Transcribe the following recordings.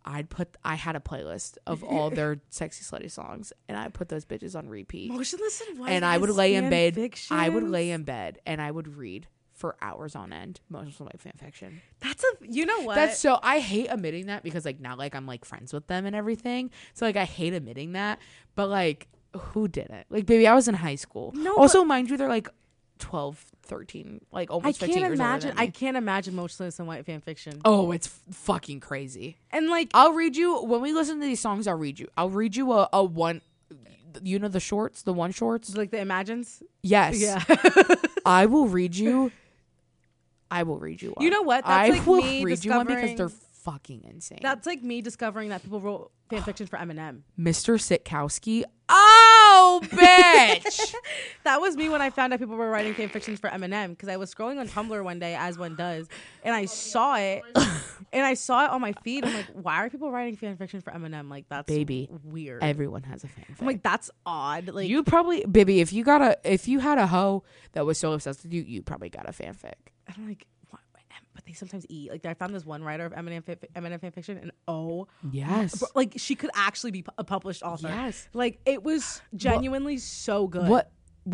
I had a playlist of all their sexy slutty songs, and I put those bitches on repeat. Motionless in White. And I would lay in bed. Fictions. I would lay in bed and I would read for hours on end Motionless in White fan fiction. You know what? That's so, I hate admitting that because like now like I'm like friends with them and everything. So like I hate admitting that, but like who didn't? Like baby, I was in high school. No, also mind you, they're like 12, 13, like almost 15 years older than me. I can't imagine Motionless in White fan fiction. Oh, it's fucking crazy. And like I'll read you when we listen to these songs. I'll read you a one. You know the shorts, the one shorts, like the Imagines. Yes. Yeah. I will read you. I will read you one. You know what? That's I like will me read you one because discovering- they're fucking insane. That's like me discovering that people wrote fan fiction for Eminem. Mr. Sitkowski. Oh, bitch. That was me when I found out people were writing fan fictions for Eminem because I was scrolling on Tumblr one day, as one does, and I saw it, on my feed. I'm like, why are people writing fan fiction for Eminem? Like, that's Baby, weird. Everyone has a fanfic. I'm like, that's odd. Like, you probably, baby, if you had a hoe that was so obsessed with you, you probably got a fanfic. I'm like, what? But they sometimes eat. Like, I found this one writer of Eminem fan fiction, and yes, like she could actually be a published author. Yes, like it was genuinely so good. What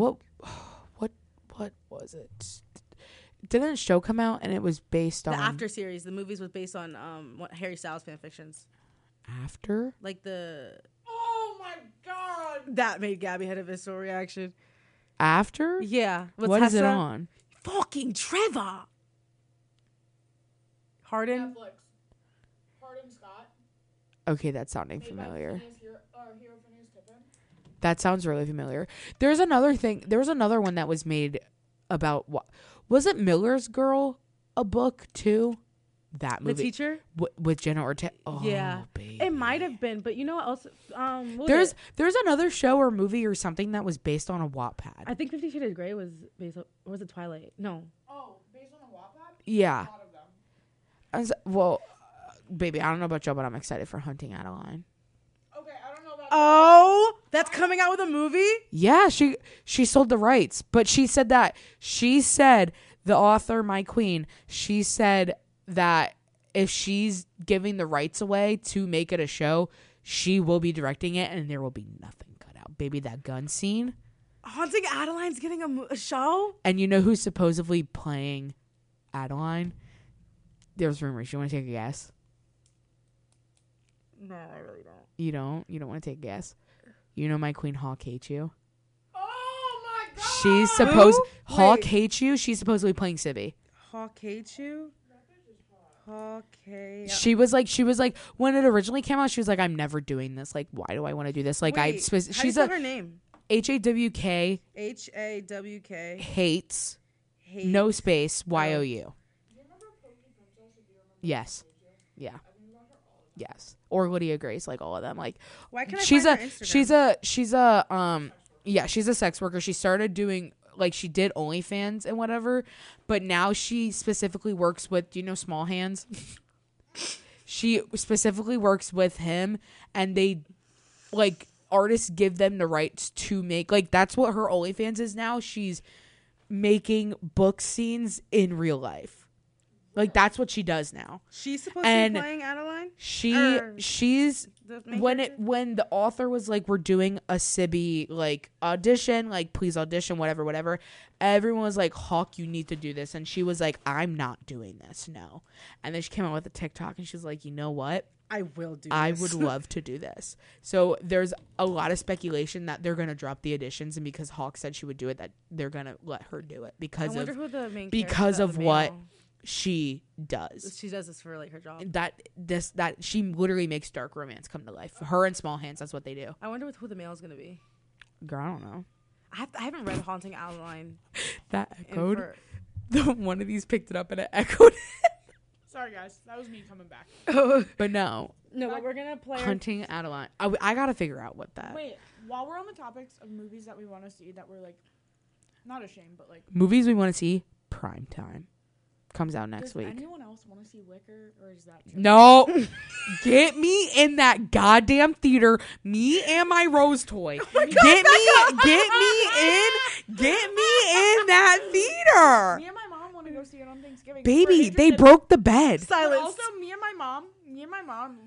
was it? Didn't a show come out and it was based on the After series? The movies was based on Harry Styles fan fictions. After, like the. Oh my god! That made Gabby had a visceral reaction. After, yeah. What is it on? Fucking Trevor. Harden. Netflix. Harden Scott. Okay, that's sounding familiar. Hero Phineas Tippin. That sounds really familiar. There's another thing. There was another one that was made about what was it? Miller's Girl, a book too. That movie, The Teacher, with Jenna Ortega. Oh, yeah, baby. it might have been, but you know what else? There's another show or movie or something that was based on a Wattpad. I think 50 Shades of Grey was based on, or was it Twilight? No. Oh, based on a Wattpad? Yeah. A lot of them. Well, baby, I don't know about you, but I'm excited for Hunting Adeline. Okay, I don't know about. Oh, that's coming out with a movie? Yeah, she sold the rights, but she said the author, My Queen, she said that if she's giving the rights away to make it a show, she will be directing it, and there will be nothing cut out. Baby, that gun scene. Haunting Adeline's getting a show? And you know who's supposedly playing Adeline? There's rumors. You want to take a guess? No, I really don't. You don't? You don't want to take a guess? You know My Queen Hawk hates you? Oh my god! She's supposed... Who? Hawk Wait. hates you? She's supposedly playing Sibby. Hawk hates you? Hawk hates... She was like, when it originally came out, she was like, I'm never doing this. Like, why do I want to do this? Like, Wait, how do you she's spell her name? HAWK HAWK. hates, no space, YOU. Yes. Yeah. Yes. Or Lydia Grace, like all of them. Like, Why can't I she's find a her Instagram? she's a sex worker. She started doing, like, she did OnlyFans and whatever, but now she specifically works with, do you know Small Hands? She specifically works with him, and they, like, artists give them the rights to make, like, that's what her OnlyFans is now. She's making book scenes in real life. Like, that's what she does now. She's supposed to be playing Adeline? She's when the author was like, we're doing a Sibby like audition, like please audition, whatever. Everyone was like, Hawk, you need to do this, and she was like, I'm not doing this, no. And then she came out with a TikTok, and she's like, you know what? I will do. I would love to do this. So there's a lot of speculation that they're gonna drop the auditions, and because Hawk said she would do it, that they're gonna let her do it because I wonder who the main because of the what male. she does. She does this for like her job. That she literally makes dark romance come to life. Her and Small Hands, that's what they do. I wonder who the male is gonna be. Girl, I don't know. I haven't read Haunting Adeline. That echoed. The one of these picked it up and it echoed. Sorry, guys. That was me coming back. But no. No, but we're gonna play Hunting Adeline. I gotta figure out what that. Wait, while we're on the topics of movies that we want to see that we're like, not ashamed, but like movies we want to see. Prime Time comes out next week. Does anyone else want to see Wicker, or is that No. Get me in that goddamn theater. Me and my Rose toy. Get me in that theater. Me and my mom want to go see it on Thanksgiving. Baby, they broke the bed. But also, me and my mom